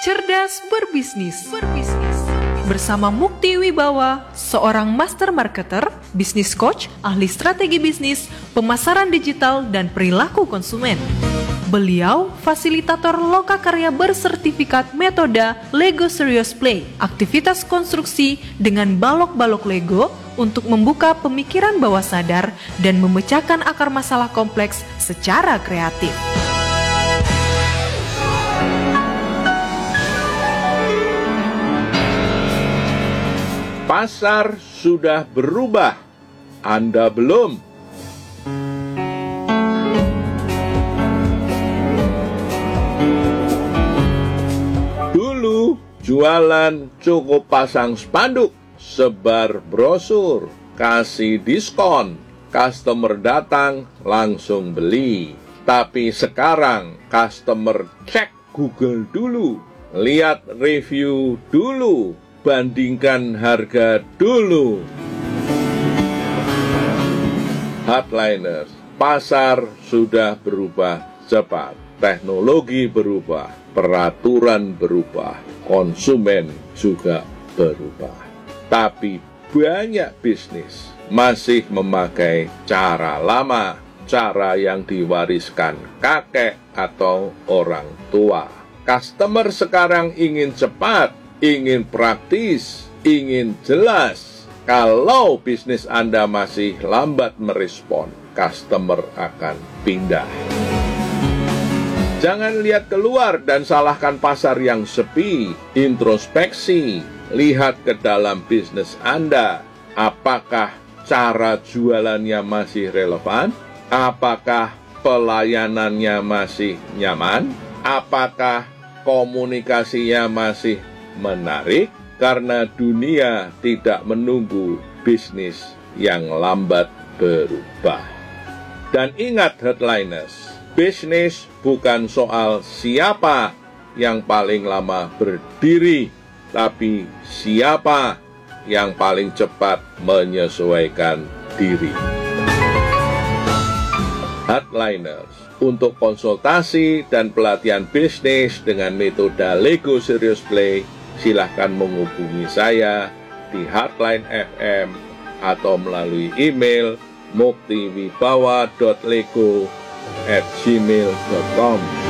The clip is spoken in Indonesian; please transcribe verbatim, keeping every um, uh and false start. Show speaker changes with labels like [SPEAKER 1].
[SPEAKER 1] Cerdas berbisnis. Berbisnis. Bersama Mukti Wibawa, seorang master marketer, bisnis coach, ahli strategi bisnis, pemasaran digital, dan perilaku konsumen. Beliau fasilitator lokakarya bersertifikat metode Lego Serious Play, aktivitas konstruksi dengan balok-balok Lego untuk membuka pemikiran bawah sadar dan memecahkan akar masalah kompleks secara kreatif.
[SPEAKER 2] Pasar sudah berubah, Anda belum? Dulu jualan cukup pasang spanduk, sebar brosur, kasih diskon, customer datang langsung beli. Tapi sekarang customer cek Google dulu, lihat review dulu, bandingkan harga dulu. Hardliners, pasar sudah berubah cepat, teknologi berubah, peraturan berubah, konsumen juga berubah. Tapi banyak bisnis masih memakai cara lama, cara yang diwariskan kakek atau orang tua. Customer sekarang ingin cepat, ingin praktis, ingin jelas. Kalau bisnis Anda masih lambat merespon, customer akan pindah. Jangan lihat keluar dan salahkan pasar yang sepi. Introspeksi, lihat ke dalam bisnis Anda. Apakah cara jualannya masih relevan? Apakah pelayanannya masih nyaman? Apakah komunikasinya masih menarik? Karena dunia tidak menunggu bisnis yang lambat berubah. Dan ingat headliners, bisnis bukan soal siapa yang paling lama berdiri, tapi siapa yang paling cepat menyesuaikan diri. Headliners, untuk konsultasi dan pelatihan bisnis dengan metode Lego Serious Play, silahkan menghubungi saya di Hardline F M atau melalui email muktiwibawa dot lego at gmail dot com.